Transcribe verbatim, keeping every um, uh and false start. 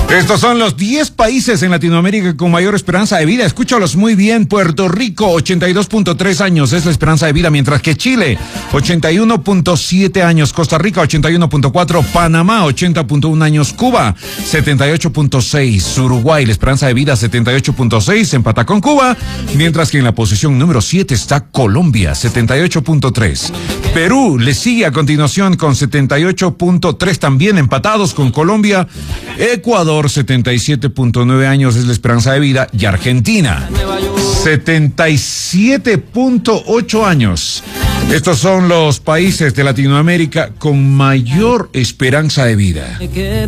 Estos son los diez países en Latinoamérica con mayor esperanza de vida. Escúchalos muy bien. Puerto Rico, ochenta y dos punto tres años es la esperanza de vida, mientras que Chile, ochenta y uno punto siete años. Costa Rica, ochenta y uno punto cuatro. Panamá, ochenta punto uno años. Cuba, setenta y ocho punto seis. Uruguay, la esperanza de vida, setenta y ocho punto seis. Empata con Cuba, mientras que en la posición número siete está Colombia, setenta y ocho punto tres. Perú le sigue a continuación con setenta y ocho punto tres, también empatados con Colombia. Ecuador, setenta y siete punto nueve años es la esperanza de vida, y Argentina, setenta y siete punto ocho años. Estos son los países de Latinoamérica con mayor esperanza de vida.